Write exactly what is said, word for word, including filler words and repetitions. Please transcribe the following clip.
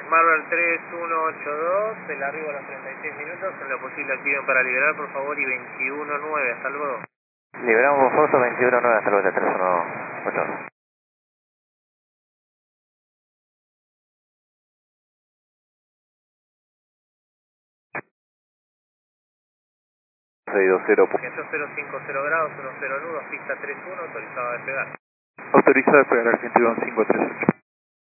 Marvel tres uno ocho dos, el arribo a los treinta y seis minutos, en lo posible activen para liberar, por favor, y veintiuno nueve, hasta luego. Liberamos Foso veintiuno nueve, hasta luego, teléfono ocho dos. seis dos cero. ciento cincuenta grados, uno cero nudos, pista tres uno, autorizado a despegar. Autorizado a despegar, Argentina uno cinco tres ocho.